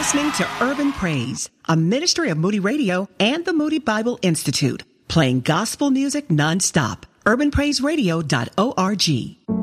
listening to Urban Praise, a ministry of Moody Radio and the Moody Bible Institute, playing gospel music nonstop. UrbanPraiseRadio.org.